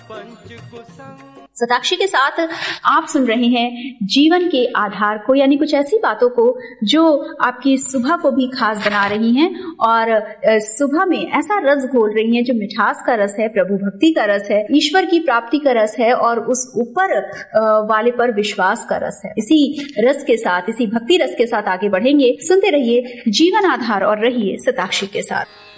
शताक्षी के साथ आप सुन रहे हैं जीवन के आधार को, यानी कुछ ऐसी बातों को जो आपकी सुबह को भी खास बना रही हैं और सुबह में ऐसा रस घोल रही हैं जो मिठास का रस है, प्रभु भक्ति का रस है, ईश्वर की प्राप्ति का रस है और उस ऊपर वाले पर विश्वास का रस है। इसी रस के साथ, इसी भक्ति रस के साथ आगे बढ़ेंगे। सुनते रहिए जीवन आधार और रहिए शताक्षी के साथ।